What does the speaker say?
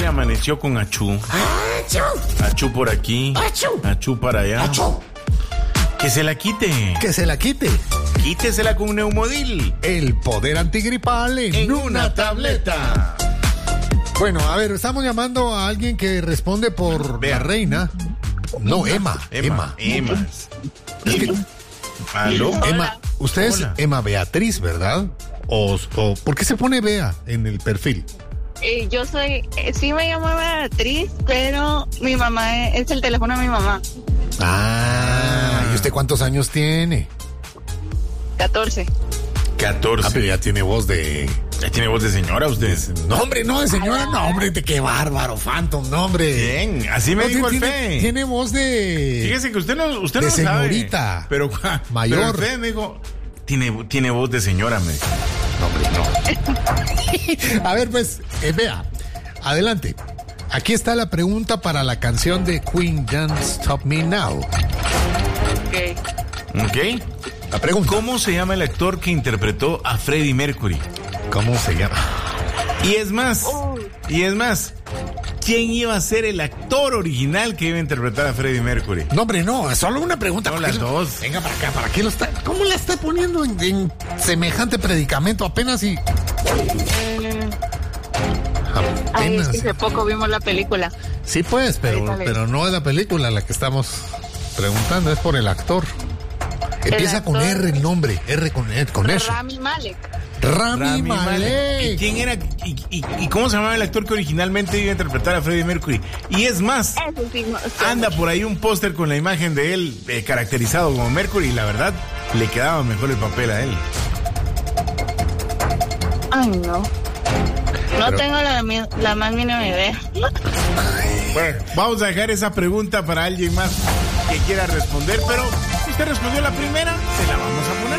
amaneció con achú. Achú por aquí. Achú para allá. Que se la quite. Que se la quite. Quítesela con Neumodil. El poder antigripal en una tableta. Bueno, a ver, estamos llamando a alguien que responde por la reina. No, Emma. ¿Aló? Emma, usted es Hola. Emma Beatriz, ¿verdad? O ¿por qué se pone Bea en el perfil? Yo soy, sí me llamo Beatriz, pero mi mamá es el teléfono de mi mamá. ¿Y usted cuántos años tiene? 14. 14. Pero ya tiene voz de... Ya tiene voz de señora usted. No, hombre, no, de señora, no, hombre, qué bárbaro, Phantom, no, hombre. Bien, así me dijo el Fe. Tiene voz de... Fíjese que usted no lo sabe. señorita. Pero mayor. Pero el Fe me dijo, tiene voz de señora, me dijo. No, hombre, no. A ver, pues, vea, adelante. Aquí está la pregunta para la canción de Queen, Don't Stop Me Now. ¿Ok? La pregunta. ¿Cómo se llama el actor que interpretó a Freddie Mercury? ¿Cómo se llama? Y es más, ¿quién iba a ser el actor original que iba a interpretar a Freddie Mercury? No, hombre, no, es solo una pregunta. No, las dos. Venga para acá, ¿para qué lo está? ¿Cómo la está poniendo en semejante predicamento apenas y... Ay, es Apenas. que hace poco vimos la película. Sí, pues, pero no es la película la que estamos preguntando, es por el actor. Empieza con actor. R el nombre, con R. Rami Malek. Rami Malek. ¿Y quién era? ¿Y cómo se llamaba el actor que originalmente iba a interpretar a Freddie Mercury? Y es más, Eso sí, anda por ahí un póster con la imagen de él caracterizado como Mercury y la verdad le quedaba mejor el papel a él. Ay, no. No tengo la más mínima idea. Bueno, vamos a dejar esa pregunta para alguien más que quiera responder, pero si usted respondió la primera, se la vamos a poner.